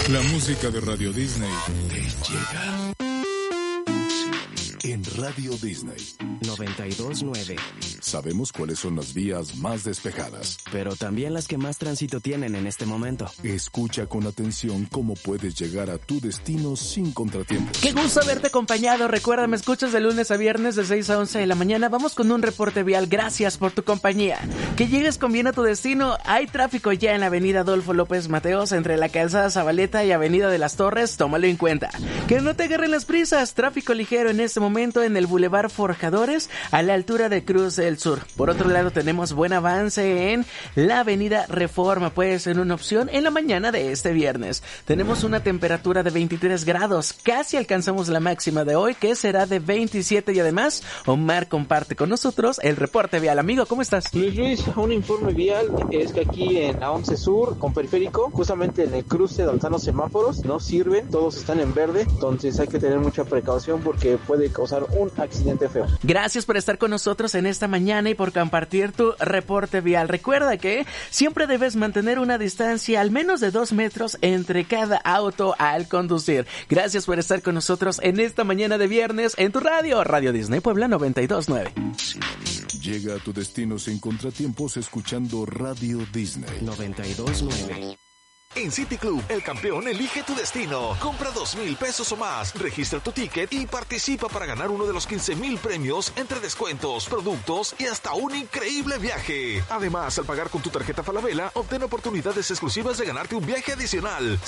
La música de Radio Disney te llega. En Radio Disney 92.9. Sabemos cuáles son las vías más despejadas, pero también las que más tránsito tienen en este momento. Escucha con atención cómo puedes llegar a tu destino sin contratiempos. Qué gusto haberte acompañado. Recuerda, me escuchas de lunes a viernes de 6 a 11 de la mañana. Vamos con un reporte vial. Gracias por tu compañía. Que llegues con bien a tu destino. Hay tráfico ya en la avenida Adolfo López Mateos entre la calzada Zabaleta y avenida de las Torres. Tómalo en cuenta. Que no te agarren las prisas. Tráfico ligero en este momento en el Boulevard Forjadores a la altura de Cruz del Sur. Por otro lado, tenemos buen avance en la avenida Reforma. Puede ser una opción en la mañana de este viernes. Tenemos una temperatura de 23 grados. Casi alcanzamos la máxima de hoy, que será de 27. Y además, Omar comparte con nosotros el reporte vial. Amigo, ¿cómo estás? Luis, un informe vial es que aquí en la 11 Sur, con periférico, justamente en el cruce donde están los semáforos, no sirven, todos están en verde, entonces hay que tener mucha precaución porque puede causar un accidente feo. Gracias por estar con nosotros en esta mañana y por compartir tu reporte vial. Recuerda que siempre debes mantener una distancia al menos de 2 metros entre cada auto al conducir. Gracias por estar con nosotros en esta mañana de viernes en tu radio, Radio Disney Puebla 92.9. Llega a tu destino sin contratiempos escuchando Radio Disney 92.9. En City Club, el campeón elige tu destino. Compra 2,000 pesos o más, registra tu ticket y participa para ganar uno de los 15,000 premios entre descuentos, productos y hasta un increíble viaje. Además, al pagar con tu tarjeta Falabella, obtén oportunidades exclusivas de ganarte un viaje adicional.